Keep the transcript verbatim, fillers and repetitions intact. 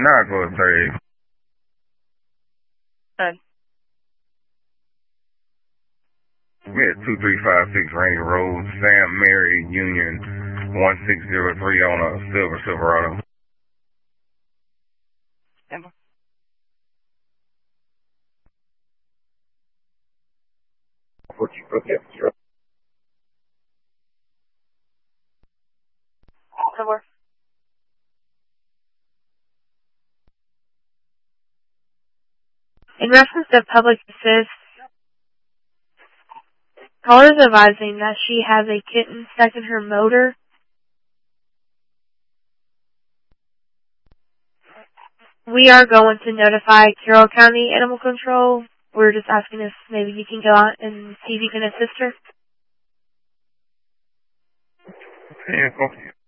Not going pay. Good. We at two three five six Rainy Road, Sam Mary Union, one six zero three on a Silver Silverado. Denver. What you put that truck? Silver. In reference to public assist, caller is advising that she has a kitten stuck in her motor. We are going to notify Carroll County Animal Control. We're just asking if maybe you can go out and see if you can assist her. Yeah,